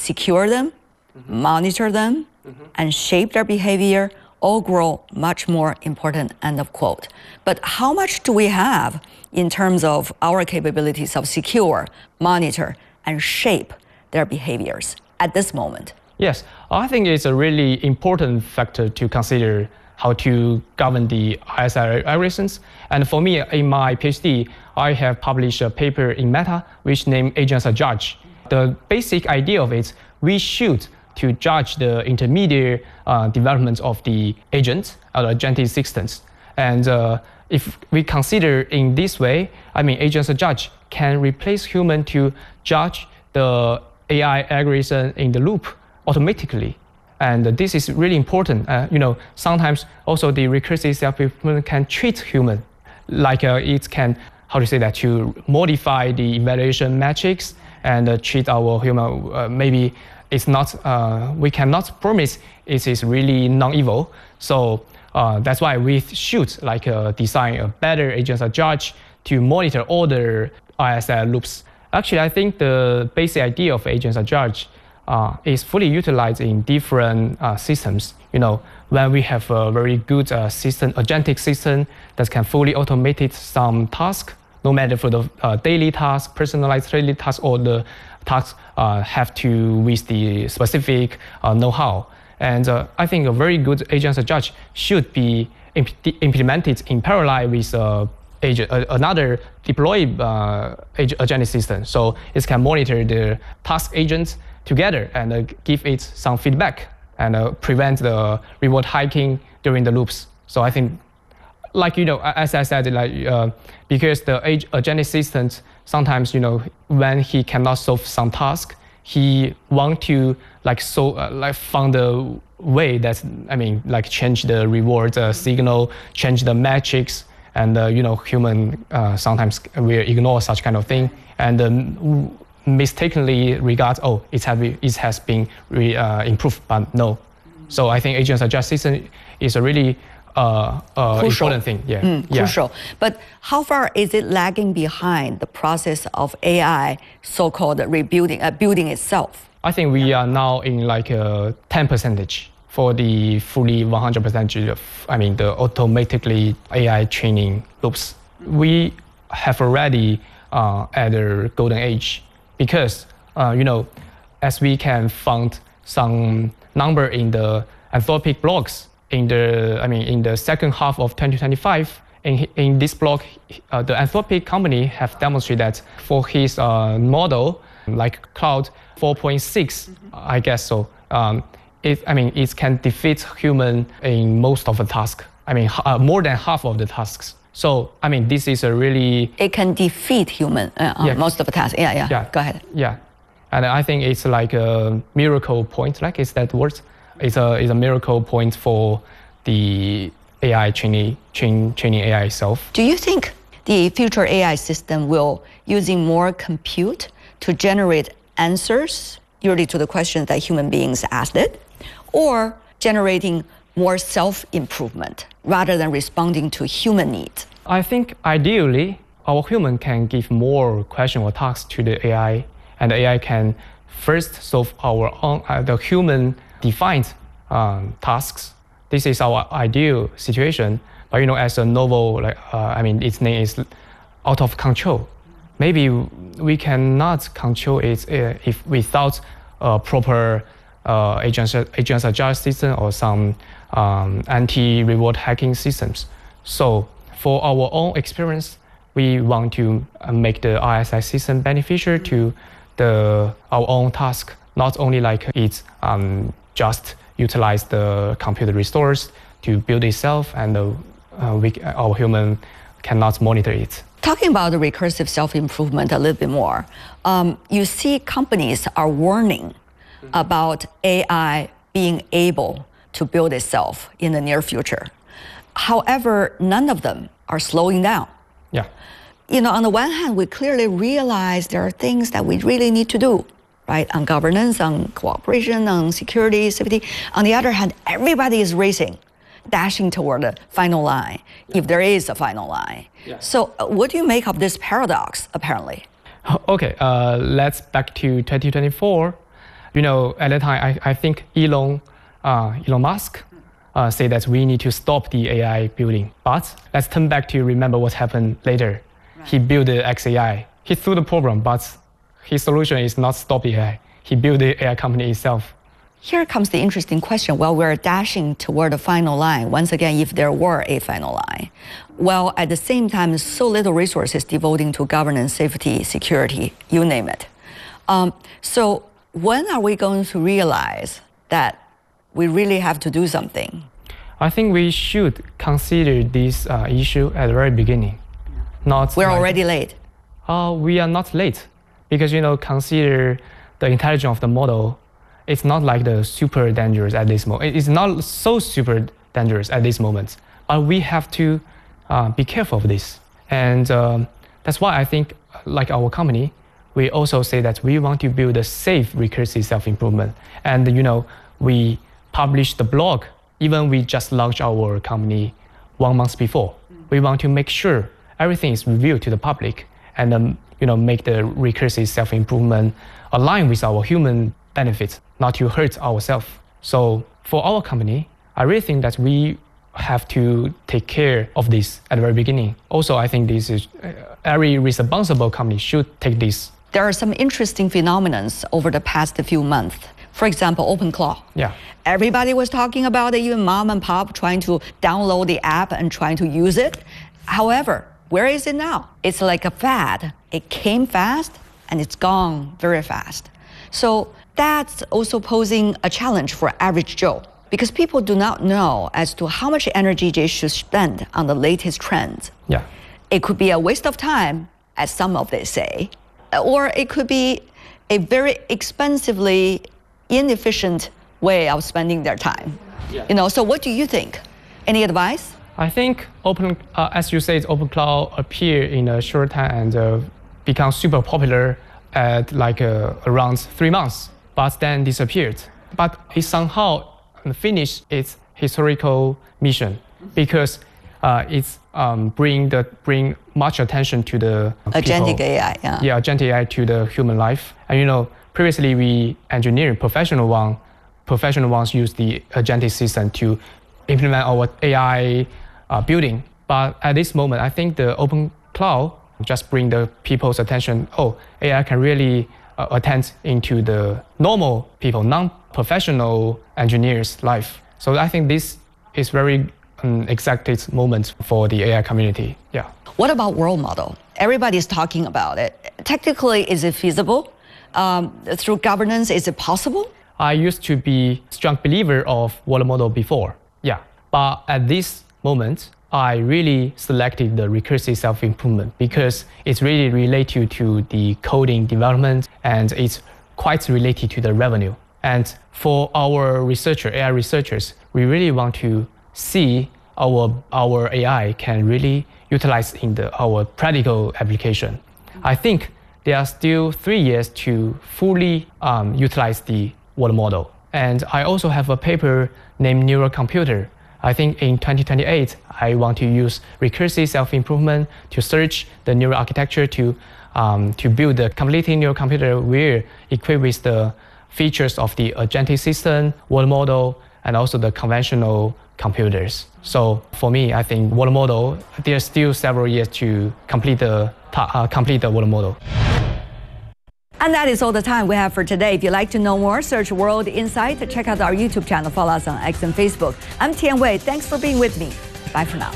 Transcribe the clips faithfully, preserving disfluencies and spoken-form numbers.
secure them, mm-hmm. monitor them, mm-hmm. and shape their behavior all grow much more important, end of quote. But how much do we have in terms of our capabilities of secure, monitor, and shape their behaviors at this moment? Yes, I think it's a really important factor to consider how to govern the I S I algorithms. And for me, in my PhD, I have published a paper in Meta, which named Agents as Judge. The basic idea of it, we should to judge the intermediate uh, development of the agents or the agentic systems. And uh, if we consider in this way, I mean, Agents as Judge can replace human to judge the A I algorithm in the loop automatically. And this is really important. Uh, you know, sometimes also the recursive self-improvement can treat human, like uh, it can, how to say that, to modify the evaluation metrics and uh, treat our human. Uh, maybe it's not, uh, we cannot promise it is really non-evil. So uh, that's why we should like uh, design a better Agents as Judge to monitor all the I S I loops. Actually, I think the basic idea of Agents as Judge Uh, is fully utilized in different uh, systems. You know, when we have a very good uh, system, agentic system that can fully automate some task, no matter for the uh, daily task, personalized daily task, or the tasks uh, have to with the specific uh, know-how. And uh, I think a very good Agents as Judge should be imp implemented in parallel with uh, agent, uh, another deployed uh, agentic system. So it can monitor the task agents together and uh, give it some feedback and uh, prevent the reward hiking during the loops. So I think, like, you know, as I said, like uh, because the agentic system, sometimes, you know, when he cannot solve some task, he want to like so uh, like find a way that, I mean, like change the reward uh, signal, change the metrics, and uh, you know, human uh, sometimes will ignore such kind of thing. And um, mistakenly regards, oh, it has been, it has been re, uh, improved, but no. So I think Agents as Judge system is a really uh, uh, important thing. Yeah. Mm, yeah. Crucial. But how far is it lagging behind the process of A I, so-called rebuilding, uh, building itself? I think we are now in like a ten percentage for the fully one hundred percent of, I mean, the automatically A I training loops. We have already uh, at the golden age. Because, uh, you know, as we can find some number in the Anthropic blogs in the, I mean, in the second half of twenty twenty-five, in, in this blog, uh, the Anthropic company have demonstrated that for his uh, model, like Cloud four point six, mm-hmm. I guess so, um, it, I mean, it can defeat human in most of the tasks. I mean, uh, more than half of the tasks. So, I mean, this is a really... It can defeat human, uh, yeah. most of the tasks. Yeah, yeah, yeah, go ahead. Yeah, and I think it's like a miracle point, like, is that word? It's a, it's a miracle point for the A I training, train, training A I itself. Do you think the future A I system will using more compute to generate answers, usually to the questions that human beings asked it, or generating more self-improvement rather than responding to human needs? I think ideally, our human can give more question or tasks to the A I, and the A I can first solve our own, uh, the human-defined um, tasks. This is our ideal situation. But you know, as a novel, like uh, I mean, its name is out of control. Maybe we cannot control it uh, if without a proper uh, agents, agents as Judge system or some um, anti-reward hacking systems. So for our own experience, we want to make the I S I system beneficial to the our own task, not only like it um, just utilize the computer resource to build itself, and uh, uh, we, our human cannot monitor it. Talking about the recursive self-improvement a little bit more, um, you see companies are warning about A I being able to build itself in the near future. However, none of them are slowing down. Yeah. You know, on the one hand, we clearly realize there are things that we really need to do, right? On governance, on cooperation, on security, safety. On the other hand, everybody is racing, dashing toward the final line, yeah. if there is a final line. Yeah. So uh, what do you make of this paradox, apparently? Okay, uh, let's back to twenty twenty-four. You know, at that time, I, I think Elon, uh, Elon Musk uh, said that we need to stop the A I building. But let's turn back to remember what happened later. Right. He built the X A I. He threw the program, but his solution is not stop A I. He built the A I company itself. Here comes the interesting question. While we're dashing toward the final line, once again, if there were a final line, while at the same time, so little resources devoting to governance, safety, security, you name it. Um, so when are we going to realize that we really have to do something? I think we should consider this uh, issue at the very beginning. Not we're like, already late. Uh, we are not late because, you know, consider the intelligence of the model. It's not like the super dangerous at this moment. It's not so super dangerous at this moment. But we have to uh, be careful of this. And um, that's why I think, like our company, we also say that we want to build a safe recursive self-improvement. And, you know, we published the blog, even we just launched our company one month before. We want to make sure everything is revealed to the public and, um, you know, make the recursive self-improvement align with our human benefits, not to hurt ourselves. So for our company, I really think that we have to take care of this at the very beginning. Also, I think this is uh, every responsible company should take this. There are some interesting phenomena over the past few months. For example, OpenClaw. Yeah. Everybody was talking about it, even mom and pop trying to download the app and trying to use it. However, where is it now? It's like a fad. It came fast and it's gone very fast. So that's also posing a challenge for average Joe, because people do not know as to how much energy they should spend on the latest trends. Yeah. It could be a waste of time, as some of they say, or it could be a very expensively inefficient way of spending their time. Yeah. You know, so what do you think? Any advice? I think open, uh, as you said, OpenClaw appeared in a short time and uh, become super popular at like uh, around three months, but then disappeared. But it somehow finished its historical mission because uh, it's um, bring the bring much attention to the agentic people. A I. Yeah. Yeah, agentic A I to the human life. And you know, previously we engineering professional one, professional ones use the agentic system to implement our A I uh, building. But at this moment, I think the OpenClaw just bring the people's attention. Oh, A I can really uh, attend into the normal people, non-professional engineers' life. So I think this is very um, exacted moment for the A I community. Yeah. What about world model? Everybody's talking about it. Technically, is it feasible? Um, through governance, is it possible? I used to be a strong believer of world model before. Yeah. But at this moment, I really selected the recursive self-improvement because it's really related to the coding development and it's quite related to the revenue. And for our researcher, A I researchers, we really want to see our, our A I can really utilize in the, our practical application. I think there are still three years to fully um, utilize the world model. And I also have a paper named Neural Computer. I think in twenty twenty-eight, I want to use recursive self-improvement to search the neural architecture to, um, to build a completely neural computer where equipped with the features of the agentic system, world model, and also the conventional computers. So for me, I think world model, there's still several years to complete the, uh, complete the world model. And that is all the time we have for today. If you'd like to know more, search World Insight. Check out our YouTube channel. Follow us on X and Facebook. I'm Tian Wei. Thanks for being with me. Bye for now.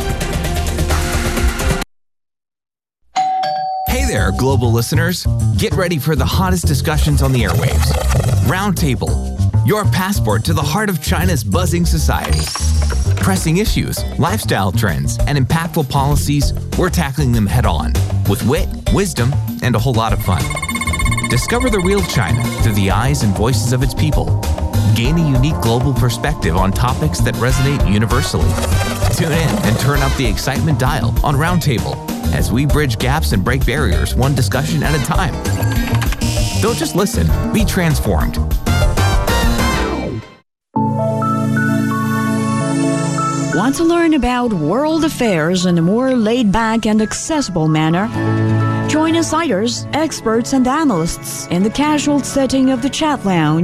Hey there, global listeners. Get ready for the hottest discussions on the airwaves. Roundtable, your passport to the heart of China's buzzing society. Pressing issues, lifestyle trends, and impactful policies, we're tackling them head on with wit, wisdom, and a whole lot of fun. Discover the real China through the eyes and voices of its people. Gain a unique global perspective on topics that resonate universally. Tune in and turn up the excitement dial on Roundtable as we bridge gaps and break barriers one discussion at a time. Don't just listen, be transformed. Want to learn about world affairs in a more laid-back and accessible manner? Join insiders, experts, and analysts in the casual setting of the Chat Lounge